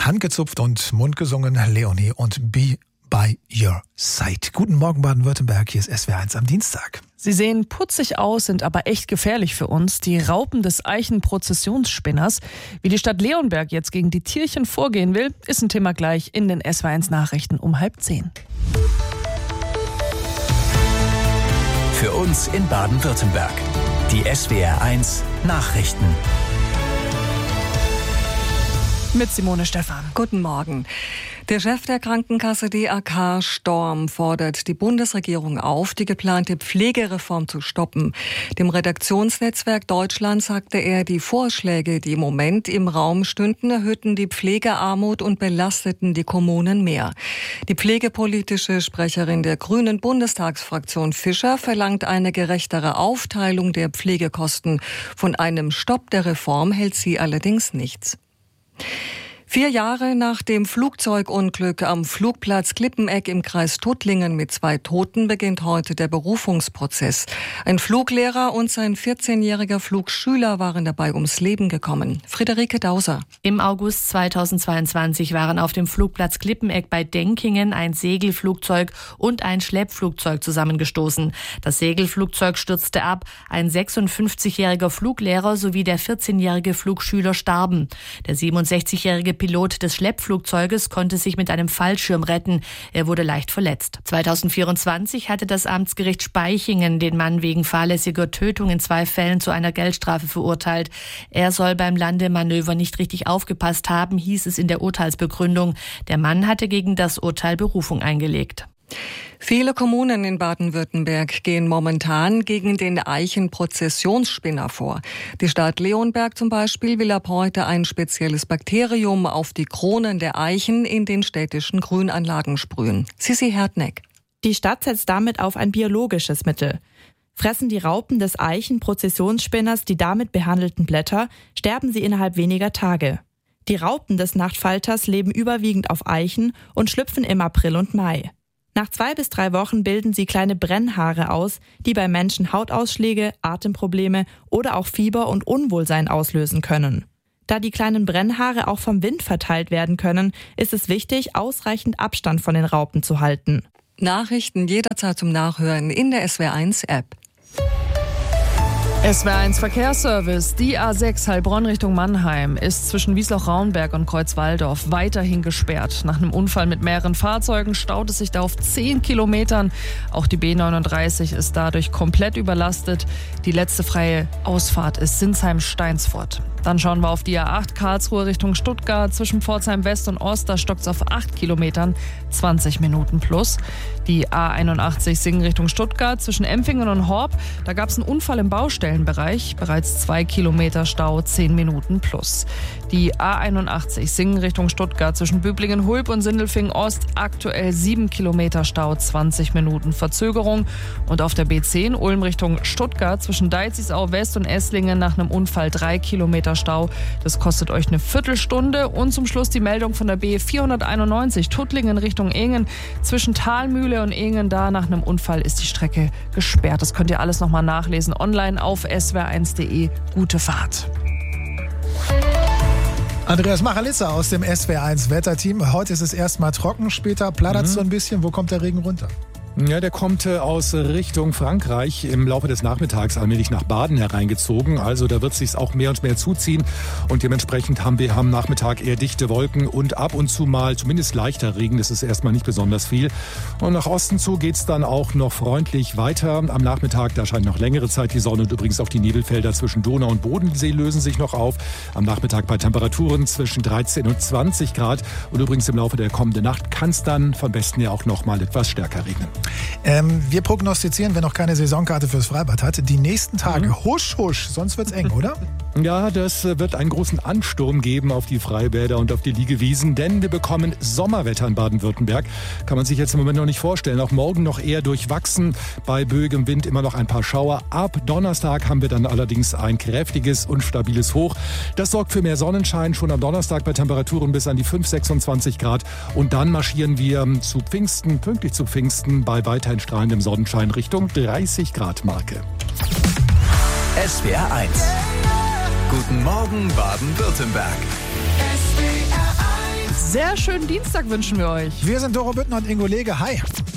Handgezupft und Mund gesungen, Leonie und Be by Your Side. Guten Morgen Baden-Württemberg, hier ist SWR1 am Dienstag. Sie sehen putzig aus, sind aber echt gefährlich für uns. Die Raupen des Eichenprozessionsspinners. Wie die Stadt Leonberg jetzt gegen die Tierchen vorgehen will, ist ein Thema gleich in den SWR1 Nachrichten um 9:30. Für uns in Baden-Württemberg. Die SWR1 Nachrichten. Mit Simone Stephan. Guten Morgen. Der Chef der Krankenkasse DAK, Storm, fordert die Bundesregierung auf, die geplante Pflegereform zu stoppen. Dem Redaktionsnetzwerk Deutschland sagte er, die Vorschläge, die im Moment im Raum stünden, erhöhten die Pflegearmut und belasteten die Kommunen mehr. Die pflegepolitische Sprecherin der Grünen Bundestagsfraktion Fischer verlangt eine gerechtere Aufteilung der Pflegekosten. Von einem Stopp der Reform hält sie allerdings nichts. 4 Jahre nach dem Flugzeugunglück am Flugplatz Klippeneck im Kreis Tuttlingen mit 2 Toten beginnt heute der Berufungsprozess. Ein Fluglehrer und sein 14-jähriger Flugschüler waren dabei ums Leben gekommen. Friederike Dauser. Im August 2022 waren auf dem Flugplatz Klippeneck bei Denkingen ein Segelflugzeug und ein Schleppflugzeug zusammengestoßen. Das Segelflugzeug stürzte ab, ein 56-jähriger Fluglehrer sowie der 14-jährige Flugschüler starben. Der 67-jährige Pilot des Schleppflugzeuges konnte sich mit einem Fallschirm retten. Er wurde leicht verletzt. 2024 hatte das Amtsgericht Spaichingen den Mann wegen fahrlässiger Tötung in 2 Fällen zu einer Geldstrafe verurteilt. Er soll beim Landemanöver nicht richtig aufgepasst haben, hieß es in der Urteilsbegründung. Der Mann hatte gegen das Urteil Berufung eingelegt. Viele Kommunen in Baden-Württemberg gehen momentan gegen den Eichenprozessionsspinner vor. Die Stadt Leonberg zum Beispiel will ab heute ein spezielles Bakterium auf die Kronen der Eichen in den städtischen Grünanlagen sprühen. Sissi Hertneck. Die Stadt setzt damit auf ein biologisches Mittel. Fressen die Raupen des Eichenprozessionsspinners die damit behandelten Blätter, sterben sie innerhalb weniger Tage. Die Raupen des Nachtfalters leben überwiegend auf Eichen und schlüpfen im April und Mai. Nach 2 bis 3 Wochen bilden sie kleine Brennhaare aus, die bei Menschen Hautausschläge, Atemprobleme oder auch Fieber und Unwohlsein auslösen können. Da die kleinen Brennhaare auch vom Wind verteilt werden können, ist es wichtig, ausreichend Abstand von den Raupen zu halten. Nachrichten jederzeit zum Nachhören in der SWR1-App. SWR1 Verkehrsservice. Die A6 Heilbronn Richtung Mannheim ist zwischen Wiesloch-Raunberg und Kreuzwaldorf weiterhin gesperrt. Nach einem Unfall mit mehreren Fahrzeugen staut es sich da auf 10 Kilometern. Auch die B39 ist dadurch komplett überlastet. Die letzte freie Ausfahrt ist Sinsheim-Steinsfurt. Dann schauen wir auf die A8 Karlsruhe Richtung Stuttgart. Zwischen Pforzheim West und Ost, da stockt es auf 8 Kilometern, 20 Minuten plus. Die A81 Singen Richtung Stuttgart. Zwischen Empfingen und Horb, da gab es einen Unfall im Baustellenbereich. Bereits 2 Kilometer Stau, 10 Minuten plus. Die A81 Singen Richtung Stuttgart. Zwischen Böblingen-Hulb und Sindelfingen Ost, aktuell 7 Kilometer Stau, 20 Minuten Verzögerung. Und auf der B10 Ulm Richtung Stuttgart. Zwischen Deizisau West und Esslingen nach einem Unfall 3 Kilometer Stau. Das kostet euch eine Viertelstunde. Und zum Schluss die Meldung von der B491 Tuttlingen Richtung Ehingen. Zwischen Thalmühle und Ehingen, da nach einem Unfall ist die Strecke gesperrt. Das könnt ihr alles nochmal nachlesen online auf swr1.de. Gute Fahrt. Andreas Machalitza aus dem SWR1 Wetterteam. Heute ist es erstmal trocken, später plattert es so ein bisschen. Wo kommt der Regen runter? Ja, der kommt aus Richtung Frankreich im Laufe des Nachmittags allmählich nach Baden hereingezogen. Also da wird es sich auch mehr und mehr zuziehen. Und dementsprechend haben wir am Nachmittag eher dichte Wolken und ab und zu mal zumindest leichter Regen. Das ist erstmal nicht besonders viel. Und nach Osten zu geht's dann auch noch freundlich weiter. Am Nachmittag, da scheint noch längere Zeit die Sonne. Und übrigens auch die Nebelfelder zwischen Donau und Bodensee lösen sich noch auf. Am Nachmittag bei Temperaturen zwischen 13 und 20 Grad. Und übrigens im Laufe der kommenden Nacht kann es dann von Westen her auch noch mal etwas stärker regnen. Wir prognostizieren, wer noch keine Saisonkarte fürs Freibad hat, die nächsten Tage husch, husch, sonst wird's eng, oder? Ja, das wird einen großen Ansturm geben auf die Freibäder und auf die Liegewiesen, denn wir bekommen Sommerwetter in Baden-Württemberg. Kann man sich jetzt im Moment noch nicht vorstellen. Auch morgen noch eher durchwachsen, bei böigem Wind immer noch ein paar Schauer. Ab Donnerstag haben wir dann allerdings ein kräftiges und stabiles Hoch. Das sorgt für mehr Sonnenschein schon am Donnerstag bei Temperaturen bis an die 5-26 Grad. Und dann marschieren wir zu Pfingsten, pünktlich zu Pfingsten, bei weiterhin strahlendem Sonnenschein Richtung 30 Grad Marke. SWR1. Guten Morgen Baden-Württemberg. sehr schönen Dienstag wünschen wir euch. Wir sind Doro Büttner und Ingo Lege. Hi.